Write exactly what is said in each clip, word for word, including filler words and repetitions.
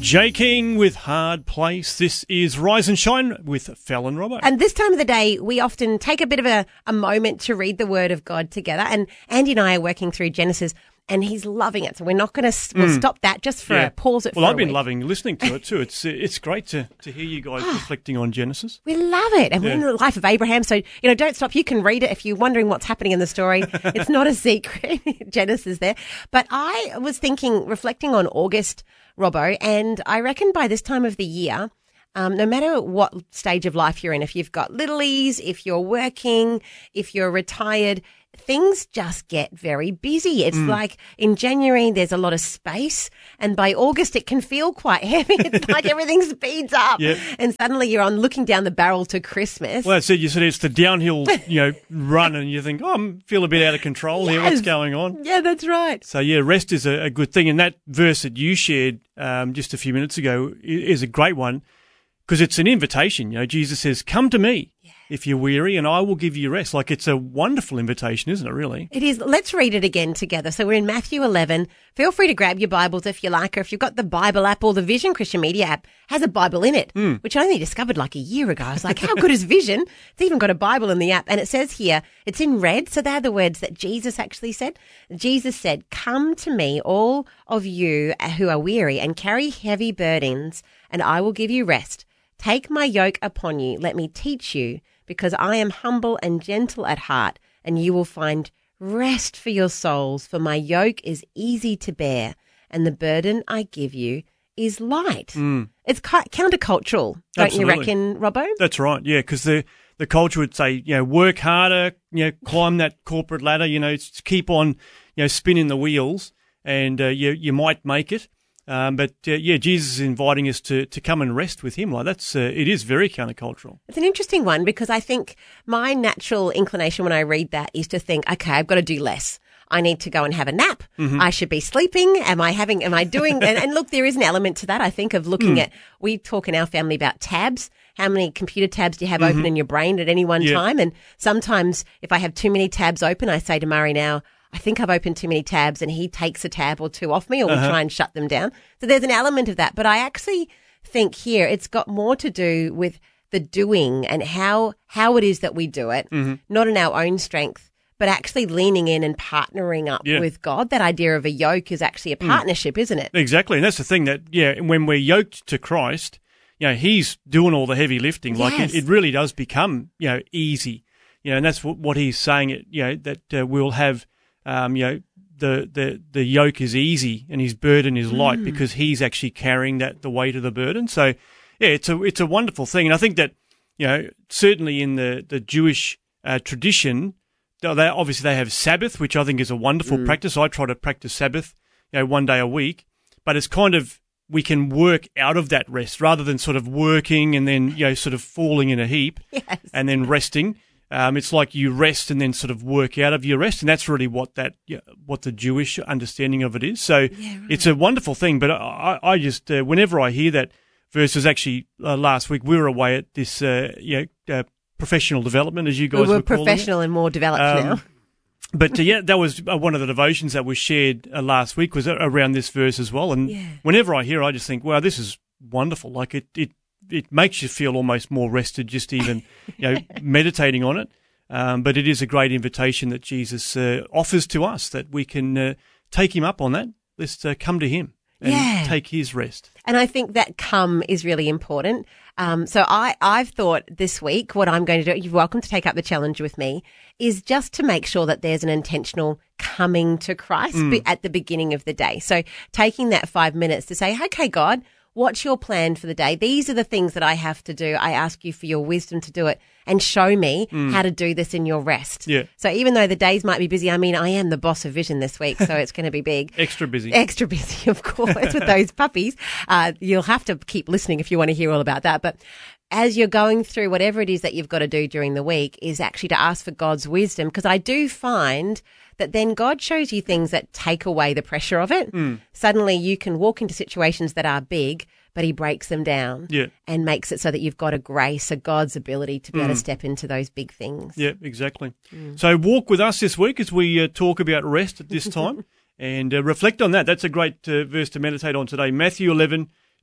Jay King with Hard Place. This is Rise and Shine with Fel and Robbo. And this time of the day, we often take a bit of a, a moment to read the Word of God together. And Andy and I are working through Genesis, and he's loving it. So we're not going to we'll mm. stop that just for yeah. a pause it well, for I've a been week. loving listening to it too. It's it's great to, to hear you guys reflecting on Genesis. We love it. And yeah. we're in the life of Abraham. So, you know, don't stop. You can read it if you're wondering what's happening in the story. It's not a secret. Genesis there. But I was thinking, reflecting on August, Robbo, and I reckon by this time of the year, um, no matter what stage of life you're in, if you've got littlies, if you're working, if you're retired, things just get very busy. It's mm. like in January, there's a lot of space, and by August, it can feel quite heavy. It's like everything speeds up, yep. and suddenly you're on looking down the barrel to Christmas. Well, that's it. You said it's the downhill, you know, run, and you think, oh, I feel a bit out of control yes. here. What's going on? Yeah, that's right. So, yeah, rest is a, a good thing. And that verse that you shared um, just a few minutes ago is a great one because it's an invitation. You know, Jesus says, come to me. Yeah. If you're weary, and I will give you rest. Like, it's a wonderful invitation, isn't it, really? It is. Let's read it again together. So we're in Matthew eleven. Feel free to grab your Bibles if you like, or if you've got the Bible app or the Vision Christian Media app has a Bible in it, mm. which I only discovered like a year ago. I was like, how good is Vision? It's even got a Bible in the app. And it says here, it's in red. So they're the words that Jesus actually said. Jesus said, come to me, all of you who are weary and carry heavy burdens, and I will give you rest. Take my yoke upon you. Let me teach you, because I am humble and gentle at heart, and you will find rest for your souls. For my yoke is easy to bear, and the burden I give you is light. Mm. It's countercultural, don't Absolutely. you reckon, Robbo? That's right, yeah, because the, the culture would say, you know, work harder, you know, climb that corporate ladder, you know, keep on, you know, spinning the wheels, and uh, you you might make it. Um, but, uh, yeah, Jesus is inviting us to, to come and rest with him. Like that's, uh, it is very countercultural. It's an interesting one because I think my natural inclination when I read that is to think, okay, I've got to do less. I need to go and have a nap. Mm-hmm. I should be sleeping. Am I having, am I doing, and, and look, there is an element to that, I think, of looking mm. at, we talk in our family about tabs. How many computer tabs do you have mm-hmm. open in your brain at any one yeah. time? And sometimes if I have too many tabs open, I say to Murray now, I think I've opened too many tabs, and he takes a tab or two off me, or we uh-huh. try and shut them down. So there's an element of that. But I actually think here it's got more to do with the doing and how how it is that we do it, mm-hmm. not in our own strength, but actually leaning in and partnering up yeah. with God. That idea of a yoke is actually a partnership, mm. isn't it? Exactly. And that's the thing that, yeah, when we're yoked to Christ, you know, he's doing all the heavy lifting. Like yes. it, it really does become, you know, easy. You know, and that's what, what he's saying, it, you know, that uh, we'll have, Um, you know, the, the, the yoke is easy and his burden is light mm. because he's actually carrying that, the weight of the burden. So, yeah, it's a, it's a wonderful thing. And I think that, you know, certainly in the, the Jewish uh, tradition, they obviously they have Sabbath, which I think is a wonderful mm. practice. I try to practice Sabbath, you know, one day a week, but it's kind of, we can work out of that rest rather than sort of working and then, you know, sort of falling in a heap yes. and then resting. Um, it's like you rest and then sort of work out of your rest, and that's really what that you know, what the Jewish understanding of it is. So yeah, right. it's a wonderful thing. But I, I just uh, whenever I hear that verse, was actually uh, last week we were away at this uh, you know, uh, professional development, as you guys we were were calling professional it. and more developed um, now. But uh, yeah, that was uh, one of the devotions that was shared uh, last week was around this verse as well. And yeah. whenever I hear it, I just think, wow, this is wonderful. Like it it it makes you feel almost more rested just even you know meditating on it. Um, but it is a great invitation that Jesus uh, offers to us that we can uh, take him up on that. Let's uh, come to him and yeah. take his rest. And I think that come is really important. Um, so I, I've thought this week what I'm going to do, you're welcome to take up the challenge with me, is just to make sure that there's an intentional coming to Christ mm. at the beginning of the day. So taking that five minutes to say, okay, God, what's your plan for the day? These are the things that I have to do. I ask you for your wisdom to do it and show me mm. how to do this in your rest. Yeah. So even though the days might be busy, I mean, I am the boss of Vision this week, so it's going to be big. Extra busy. Extra busy, of course, with those puppies. Uh, you'll have to keep listening if you want to hear all about that. But as you're going through whatever it is that you've got to do during the week is actually to ask for God's wisdom, because I do find that then God shows you things that take away the pressure of it. Mm. Suddenly you can walk into situations that are big, but he breaks them down yeah. and makes it so that you've got a grace, a God's ability to be mm. able to step into those big things. Yeah, exactly. Mm. So walk with us this week as we uh, talk about rest at this time and uh, reflect on that. That's a great uh, verse to meditate on today. Matthew eleven,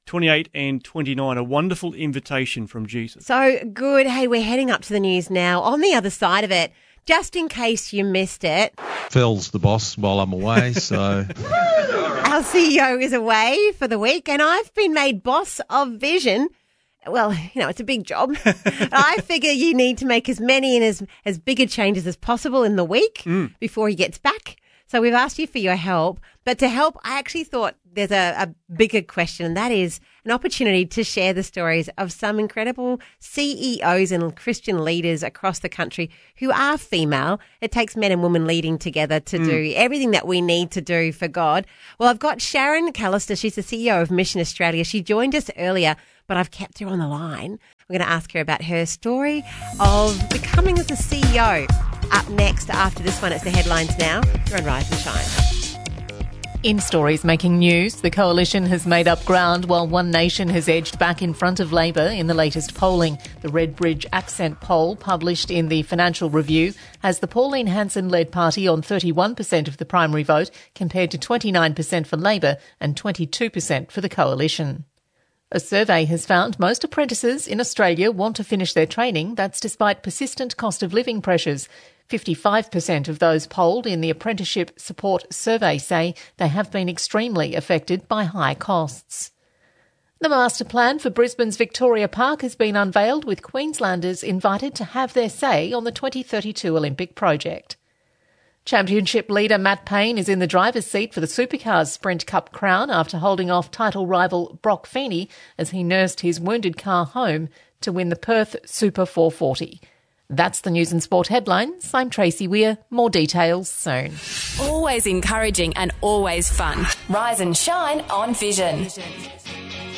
twenty-eight and twenty-nine, a wonderful invitation from Jesus. So good. Hey, we're heading up to the news now. On the other side of it, just in case you missed it, Phil's the boss while I'm away, so... Our C E O is away for the week, and I've been made boss of Vision. Well, you know, it's a big job. I figure you need to make as many and as, as big a changes as possible in the week mm. before he gets back. So we've asked you for your help. But to help, I actually thought there's a, a bigger question, and that is an opportunity to share the stories of some incredible C E Os and Christian leaders across the country who are female. It takes men and women leading together to mm. do everything that we need to do for God. Well, I've got Sharon Callister. She's the C E O of Mission Australia. She joined us earlier, but I've kept her on the line. We're going to ask her about her story of becoming as a C E O. Up next, after this one, it's the headlines now. You're on Rise and Shine. In stories making news, the Coalition has made up ground while One Nation has edged back in front of Labor in the latest polling. The Redbridge Accent poll, published in the Financial Review, has the Pauline Hanson-led party on thirty-one percent of the primary vote, compared to twenty-nine percent for Labor and twenty-two percent for the Coalition. A survey has found most apprentices in Australia want to finish their training. That's despite persistent cost of living pressures. fifty-five percent of those polled in the Apprenticeship Support Survey say they have been extremely affected by high costs. The master plan for Brisbane's Victoria Park has been unveiled, with Queenslanders invited to have their say on the twenty thirty-two Olympic project. Championship leader Matt Payne is in the driver's seat for the Supercars Sprint Cup crown after holding off title rival Brock Feeney as he nursed his wounded car home to win the Perth Super four forty. That's the News and Sport headlines. I'm Tracy Weir. More details soon. Always encouraging and always fun. Rise and shine on Vision. Vision.